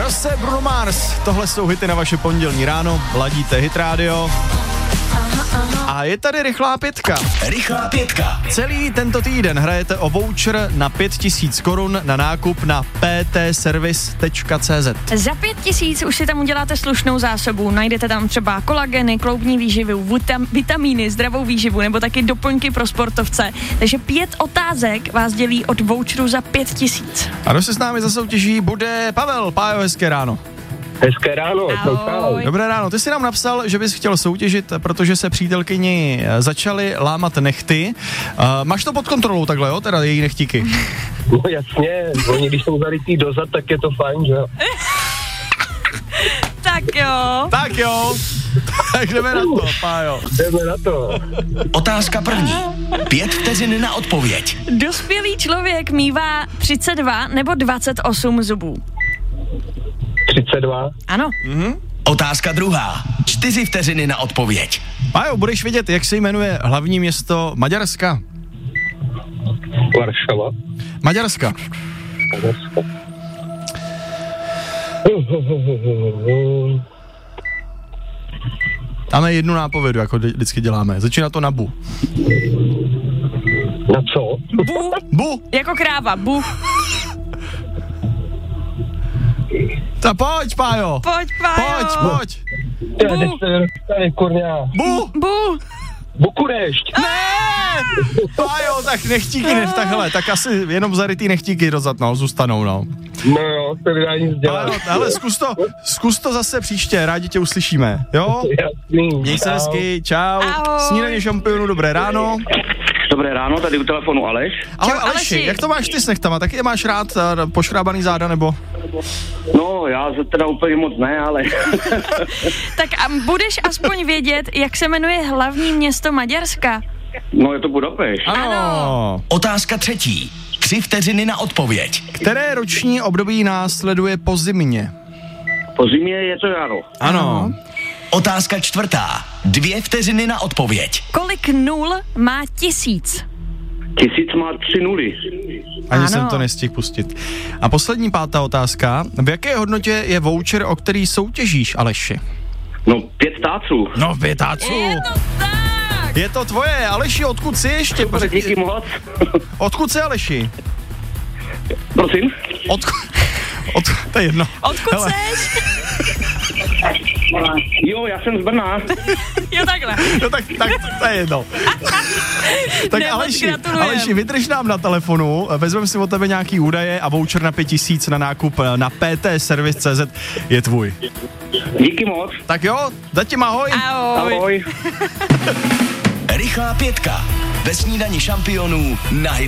Beyoncé, Bruno Mars. Tohle jsou hity na vaše pondělní ráno. Ladíte Hit Radio. A je tady rychlá pětka. Rychlá pětka. Celý tento týden hrajete o voucher na 5000 korun na nákup na ptservice.cz. Za 5000 už si tam uděláte slušnou zásobu. Najdete tam třeba kolageny, kloubní výživu, vitamíny, zdravou výživu nebo taky doplňky pro sportovce. Takže 5 otázek vás dělí od voucheru za 5000. A kdo se s námi zasoutěží, bude Pavel. Pájo, hezké ráno. Hezké ráno. Ahoj. Dobré ráno, ty jsi nám napsal, že bys chtěl soutěžit, protože se přítelkyni začaly lámat nechty. Máš to pod kontrolou takhle, jo? Teda její nechtíky. No jasně, oni když jsou zarytý dozad, tak je to fajn, že jo? Tak jo. Tak jdeme na to, Pájo. Jdeme na to. Otázka první. 5 vteřin na odpověď. Dospělý člověk mívá 32 nebo 28 zubů. 32. Ano. Otázka druhá. 4 vteřiny na odpověď. Pájo, budeš vědět, jak se jmenuje hlavní město Maďarska? Varšava. Maďarska. Máme jednu nápovědu, jako vždycky děláme. Začíná to na bu. Na co? Bu! Jako kráva, bu. Ta pojď, Pájo! Pojď, Pájo. Pojď! Tady, kurňa. Bu! Bu. Bukurešť. Ne! Pájo, tak nechtíky, takhle, tak asi jenom zarytý nechtíky dozad, no, zůstanou, no. No jo, to nedá nic dělat. Pájo, hele, zkus to zase příště, rádi tě uslyšíme, jo? Jasný. Měj se hezky, čau. Ahoj. Snídaně šampionů, dobré ráno. Dobré ráno, tady u telefonu Aleš. Ahoj, Čau, Aleši, Aleši. jak to máš ty s nechtama? Taky je máš rád poškrábaný záda, nebo? No, já teda úplně moc ne, ale... Tak a budeš aspoň vědět, jak se jmenuje hlavní město Maďarska? No, je to Budapešť. Ano. Otázka třetí. 3 vteřiny na odpověď. Které roční období následuje po zimě? Po zimě je to jaro. Ano. Otázka čtvrtá. 2 vteřiny na odpověď. Kolik nul má 1000? 1000 má 3 nuly. Ani Ano. jsem to nestihl pustit. A poslední 5. otázka. V jaké hodnotě je voucher, o který soutěžíš, Aleši? No, 5 táců. No, 5 táců. Je to tak! Je to tvoje. Aleši, odkud jsi ještě? Díky moc. Odkud jsi, Aleši? Prosím? To je jedno. Odkud Hele. seš? Jo, já jsem z Brna. Jo, takhle. No tak to je jedno. Tak Ne, moc gratulujem. Aleši, vydrž nám na telefonu, vezmeme si od tebe nějaký údaje a voucher na 5000 na nákup na ptservice.cz je tvůj. Díky moc. Tak jo, zatím ahoj. Ahoj. Ahoj. Rychlá pětka. Ve snídani šampionů na Hit